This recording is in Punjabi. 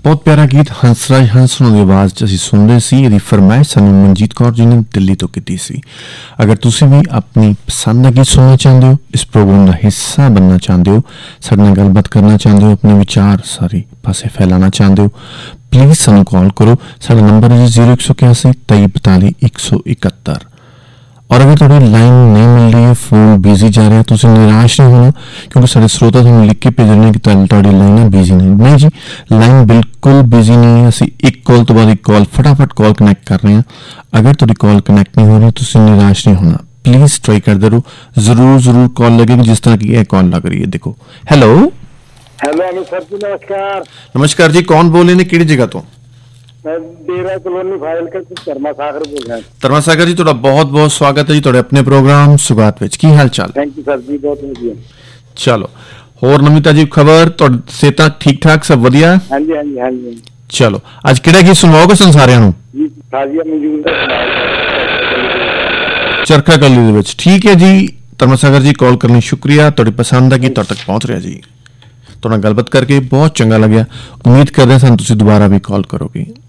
बहुत प्यारा गीत हंसराज हंस ਦੀ ਆਵਾਜ਼ 'ਚ ਅਸੀਂ ਸੁਣਦੇ ਸੀ। ਇਹਦੀ ਫਰਮਾਇਸ਼ ਸਾਨੂੰ ਮਨਜੀਤ ਕੌਰ ਜੀ ਨੇ ਦਿੱਲੀ ਤੋਂ ਕੀਤੀ ਸੀ। ਅਗਰ ਤੁਸੀਂ ਵੀ ਆਪਣੀ ਪਸੰਦ ਦਾ ਗੀਤ ਸੁਣਨਾ ਚਾਹੁੰਦੇ ਹੋ, ਇਸ ਪ੍ਰੋਗਰਾਮ ਦਾ ਹਿੱਸਾ ਬਣਨਾ ਚਾਹੁੰਦੇ ਹੋ, ਸਾਡੇ ਨਾਲ ਗੱਲਬਾਤ ਕਰਨਾ ਚਾਹੁੰਦੇ ਹੋ, ਆਪਣੇ ਵਿਚਾਰ ਸਾਰੇ ਪਾਸੇ ਫੈਲਾਉਣਾ ਚਾਹੁੰਦੇ ਹੋ, ਪਲੀਜ਼ ਸਾਨੂੰ ਕਾਲ ਕਰੋ। ਸਾਡਾ ਨੰਬਰ ਹੈ 0181 2342 171। और अगर थोड़ी लाइन नहीं मिल रही है, फोन बिजी जा रहा है, तो निराश नहीं होना, क्योंकि सारे श्रोता थोड़ा लिख के भेज रहे हैं कि थोड़ी लाइन बिजी नहीं जी, लाइन बिल्कुल बिजी नहीं है। असी एक कॉल तो बाद एक कॉल फटाफट कॉल कनैक्ट कर रहे हैं। अगर थोड़ी कॉल कनैक्ट नहीं हो रही तो निराश नहीं होना, प्लीज ट्राई करते रहो, जरूर कॉल लगेगी जिस तरह की यह कॉल लग रही है। देखो, हेलो सर जी, नमस्कार। नमस्कार जी, कौन बोल रहे हैं, किहड़ी जगह तो? धर्मा सागर जी, ਤੁਹਾਡਾ ਬਹੁਤ ਬਹੁਤ ਸਵਾਗਤ ਹੈ ਜੀ ਤੁਹਾਡੇ ਆਪਣੇ ਪ੍ਰੋਗਰਾਮ ਸੁਗਾਤ ਵਿੱਚ। ਕੀ ਹਾਲ ਚਾਲ? ਥੈਂਕ ਯੂ ਸਰ ਜੀ, ਬਹੁਤ ਵਧੀਆ। ਚਲੋ, ਹੋਰ ਨਵੀਂ ਤਾਜੀ ਖਬਰ? ਤੁਹਾਡੀ ਸਿਹਤਾਂ ਠੀਕ ਠਾਕ, ਸਭ ਵਧੀਆ? ਹਾਂਜੀ। ਚਲੋ, ਅੱਜ ਕਿਹੜਾ ਗੀਤ ਸੁਣਾਓਗੇ ਸੰਸਾਰਿਆਂ ਨੂੰ? ਜੀ ਸਾਜ਼ੀਆ ਮਨਜੂਰ ਦਾ ਚਰਖਾ ਕਲੀ ਦੇ ਵਿੱਚ। ਠੀਕ ਹੈ ਜੀ ਧਰਮਾ ਸਾਗਰ ਜੀ, ਕਾਲ ਕਰਨ ਲਈ ਸ਼ੁਕਰੀਆ। ਤੁਹਾਡੀ ਪਸੰਦ ਦਾ ਗੀਤ ਤੁਹਾਡੇ ਤੱਕ ਪਹੁੰਚ ਰਿਹਾ ਜੀ। ਤੁਹਾਡੇ ਨਾਲ ਗੱਲਬਾਤ ਕਰਕੇ ਬਹੁਤ ਚੰਗਾ ਲੱਗਿਆ। ਉਮੀਦ ਕਰਦੇ ਹਾਂ ਸਾਨੂੰ ਤੁਸੀਂ ਦੁਬਾਰਾ ਵੀ ਕਾਲ ਕਰੋਗੇ।